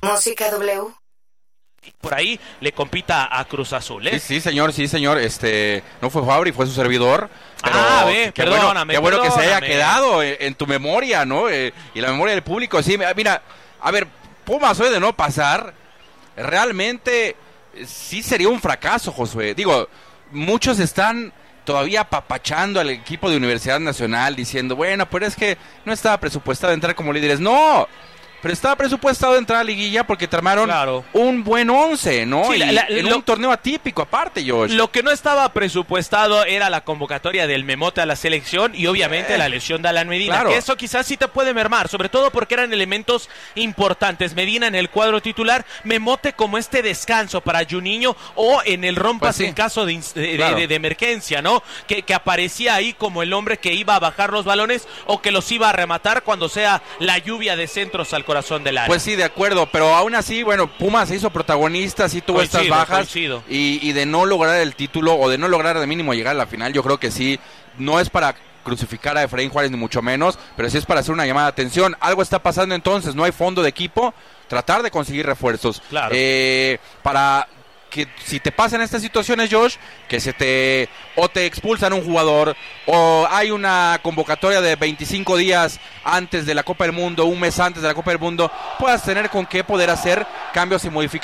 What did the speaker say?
Música W. Por ahí le compita a Cruz Azul, ¿eh? Sí, señor. No fue Fabri, fue su servidor. Pero perdóname. Qué bueno que se haya quedado en tu memoria, ¿no? Y la memoria del público. Sí, mira, a ver, Pumas hoy de no pasar, realmente sí sería un fracaso, Josué. Digo, muchos están todavía apapachando al equipo de Universidad Nacional diciendo, bueno, pero es que no estaba presupuestado entrar como líderes. ¡No! Pero estaba presupuestado entrar a liguilla porque te armaron un buen 11, ¿no? Sí, en un torneo atípico aparte, Josh. Lo que no estaba presupuestado era la convocatoria del Memote a la selección y obviamente la lesión de Alan Medina. Claro. Que eso quizás sí te puede mermar, sobre todo porque eran elementos importantes. Medina en el cuadro titular, Memote como este descanso para Juninho o en el rompas en caso de emergencia, ¿no? Que aparecía ahí como el hombre que iba a bajar los balones o que los iba a rematar cuando sea la lluvia de centros al corazón del área. Pues sí, de acuerdo, pero aún así, bueno, Pumas se hizo protagonista, sí tuvo estas bajas y de no lograr el título o de no lograr de mínimo llegar a la final, yo creo que sí, no es para crucificar a Efraín Juárez ni mucho menos, pero sí es para hacer una llamada de atención. Algo está pasando entonces, no hay fondo de equipo, tratar de conseguir refuerzos. Claro. Para que si te pasan estas situaciones, Josh, que te expulsan un jugador o hay una convocatoria de 25 días antes de la Copa del Mundo, un mes antes de la Copa del Mundo, puedas tener con qué poder hacer cambios y modificaciones.